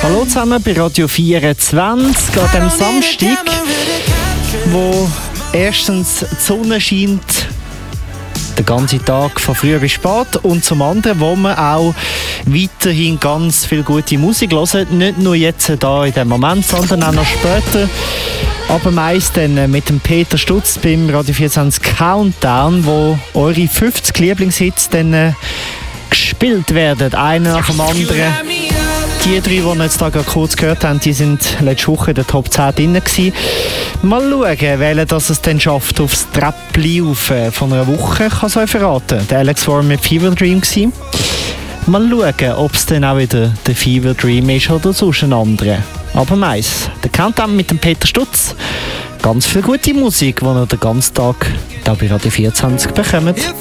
Hallo zusammen bei Radio 24 an dem Samstag, wo erstens die Sonne scheint, den ganzen Tag von früh bis spät, und zum anderen, wo wir auch weiterhin ganz viel gute Musik hören, nicht nur jetzt da in dem Moment, sondern auch noch später. Aber meist dann mit dem Peter Stutz beim Radio 24 Countdown, wo eure 50 Lieblingshits dann gespielt werden, einer nach dem anderen. Die drei, die wir jetzt da kurz gehört haben, die sind letzte Woche in der Top 10 drin gewesen. Mal schauen, welcher das es dann schafft aufs Treppli auf von einer Woche, kann es euch verraten. Der Alex Warren mit Fever Dream gewesen. Mal schauen, ob es dann auch wieder der Fever Dream ist oder sonst ein anderer. Aber meist, der Countdown mit dem Peter Stutz. Ganz viel gute Musik, die ihr den ganzen Tag hier bei Radio 24 bekommt.